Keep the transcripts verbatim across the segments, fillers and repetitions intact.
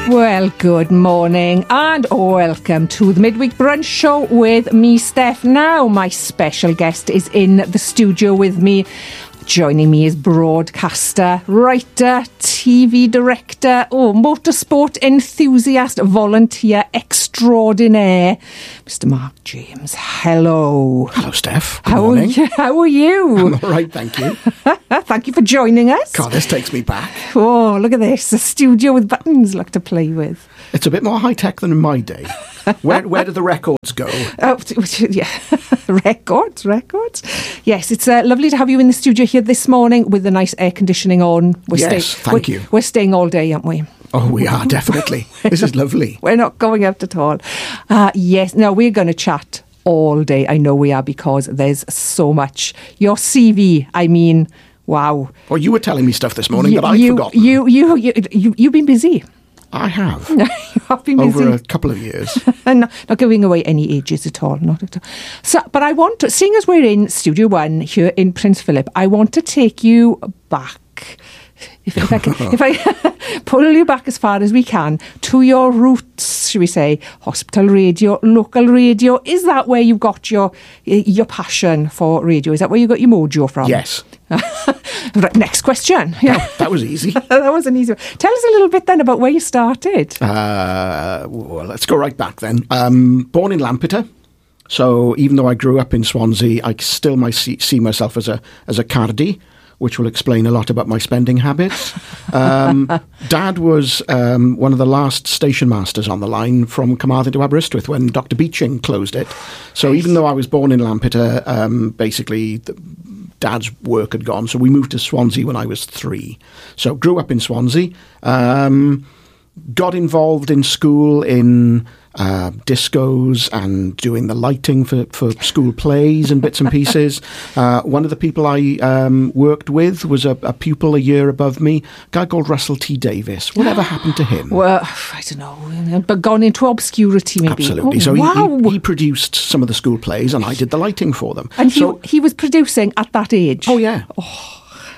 Well, good morning and welcome to the Midweek Brunch Show with me, Steph. Now, my special guest is in the studio with me. Joining me is broadcaster, writer, T V director, oh, motorsport enthusiast, volunteer extraordinaire, Mister Mark James. Hello. Hello, Steph. Good how morning. Are you, how are you? I'm all right, thank you. Thank you for joining us. God, this takes me back. Oh, look at this. A studio with buttons, look, to play with. It's a bit more high-tech than in my day. Where where do the records go? Oh, yeah. records, records. Yes, it's uh, lovely to have you in the studio here this morning with the nice air conditioning on. We're yes, stay- thank we're, you. We're staying all day, aren't we? Oh, we are, definitely. This is lovely. We're not going out at all. Uh, yes, no, we're going to chat all day. I know we are, because there's so much. Your C V, I mean, wow. Oh, you were telling me stuff this morning you, that I'd you, forgotten. You, you, you, you, you've been busy. I have. You have been busy. Over a couple of years. not, not giving away any ages at all, not at all. So, but I want to, seeing as we're in Studio One here in Prince Philip, I want to take you back. If, if I can, if I pull you back as far as we can to your roots, should we say, hospital radio, local radio. Is that where you got your your passion for radio? Is that where you got your mojo from? Yes. Right, next question. Yeah. That, that was easy. That was an easy one. Tell us a little bit then about where you started. Uh, well, let's go right back then. Um, born in Lampeter. So even though I grew up in Swansea, I still might see, see myself as a as a Cardi, which will explain a lot about my spending habits. Um, Dad was um, one of the last station masters on the line from Carmarthen to Aberystwyth when Doctor Beeching closed it. So even though I was born in Lampeter, um, basically the, Dad's work had gone. So we moved to Swansea when I was three. So grew up in Swansea. Um, got involved in school in uh, discos and doing the lighting for, for school plays and bits and pieces. Uh, one of the people I um, worked with was a, a pupil a year above me, a guy called Russell T. Davis. Whatever happened to him? Well, I don't know, but gone into obscurity maybe. Absolutely. Oh, so wow. he, he, he produced some of the school plays and I did the lighting for them. And he, so, he was producing at that age? Oh, yeah. Oh.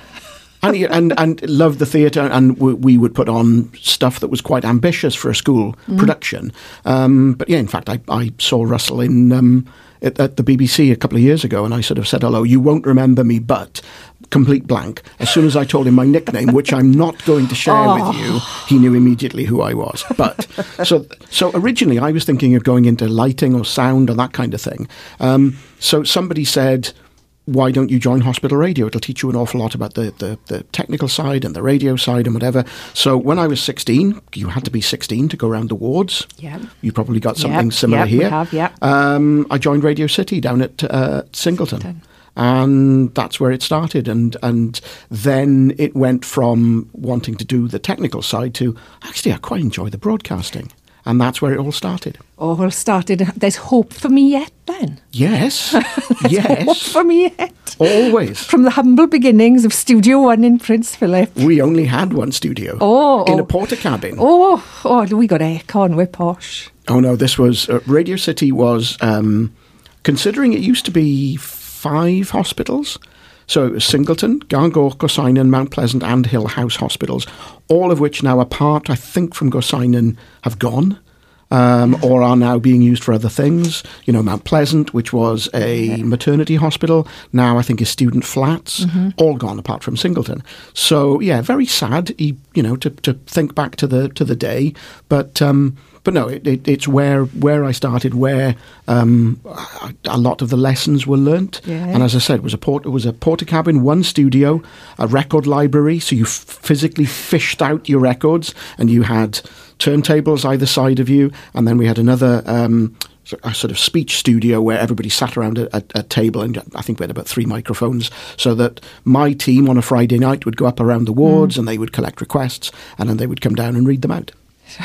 And, he, and and loved the theatre, and we, we would put on stuff that was quite ambitious for a school mm. production. Um, but yeah, in fact, I, I saw Russell in um, at, at the B B C a couple of years ago, and I sort of said hello. You won't remember me, but complete blank. As soon as I told him my nickname, which I'm not going to share oh. with you, he knew immediately who I was. But so so originally, I was thinking of going into lighting or sound or that kind of thing. Um, so somebody said, why don't you join hospital radio? It'll teach you an awful lot about the, the, the technical side and the radio side and whatever. So when I was sixteen, you had to be sixteen to go around the wards. Yeah. You probably got something yep, similar yep, here. We have, yeah. Um, I joined Radio City down at uh, Singleton. Singleton. And that's where it started. And and then it went from wanting to do the technical side to, actually, I quite enjoy the broadcasting. And that's where it all started. All started. There's hope for me yet, then? Yes. There's yes. hope for me yet. Always. From the humble beginnings of Studio One in Prince Philip. We only had one studio. Oh. In oh. a porter cabin. Oh, oh, we got aircon. We're posh. Oh, no, this was... Uh, Radio City was... Um, considering it used to be five hospitals... So it was Singleton, Garngor, Gorseinon, Mount Pleasant and Hill House hospitals, all of which now apart, I think, from Gorseinon have gone um, or are now being used for other things. You know, Mount Pleasant, which was a maternity hospital, now I think is student flats, mm-hmm. all gone apart from Singleton. So, yeah, very sad, you know, to, to think back to the to the day. But... Um, But no, it, it, it's where where I started, where um, a, a lot of the lessons were learnt. Yeah. And as I said, it was a port, it was a porter cabin, one studio, a record library. So you f- physically fished out your records, and you had turntables either side of you, and then we had another. Um, a sort of speech studio where everybody sat around a, a, a table, and I think we had about three microphones, so that my team on a Friday night would go up around the wards mm. and they would collect requests, and then they would come down and read them out.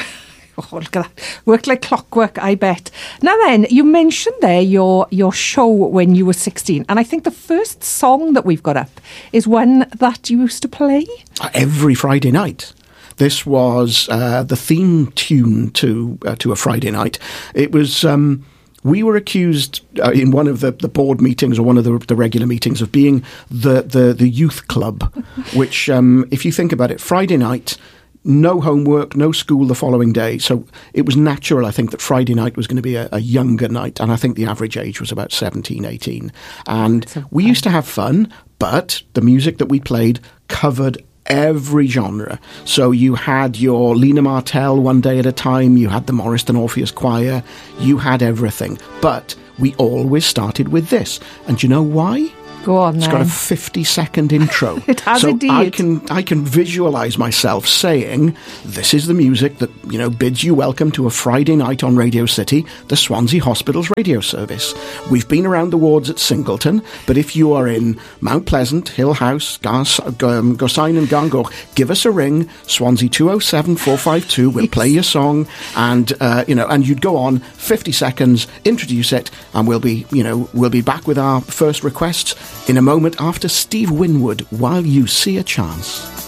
Oh, look at that. Worked like clockwork, I bet. Now then, you mentioned there your your show when you were sixteen, and I think the first song that we've got up is one that you used to play? Every Friday night. This was uh, the theme tune to uh, to a Friday night. It was... Um, we were accused uh, in one of the, the board meetings or one of the, the regular meetings of being the, the, the youth club, which, um, if you think about it, Friday night... no homework, no school the following day. So it was natural, I think, that Friday night was going to be a, a younger night. And I think the average age was about seventeen, eighteen. And So we fun. used to have fun, but the music that we played covered every genre. So you had your Lena Martell One Day at a Time, you had the Morriston Orpheus Choir, you had everything. But we always started with this. And do you know why? Go on, It's then. got a fifty-second intro. It has so indeed. I can I can visualise myself saying, "This is the music that you know bids you welcome to a Friday night on Radio City, the Swansea Hospital's radio service. We've been around the wards at Singleton, but if you are in Mount Pleasant, Hill House, Gars, um, Gorsine and Garngoch, give us a ring. Swansea two oh seven four five two. We'll play your song, and uh, you know, and you'd go on fifty seconds, introduce it, and we'll be you know we'll be back with our first requests in a moment after Steve Winwood, While You See a Chance.